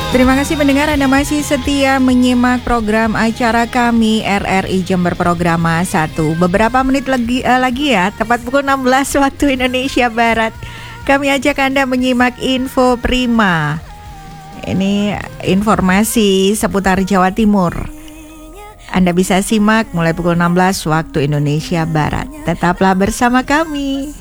Terima kasih pendengar, Anda masih setia menyimak program acara kami RRI Jember Programa 1. Beberapa menit lagi ya, tepat pukul 16 waktu Indonesia Barat. Kami ajak Anda menyimak info prima. Ini informasi seputar Jawa Timur. Anda bisa simak mulai pukul 16 waktu Indonesia Barat. Tetaplah bersama kami.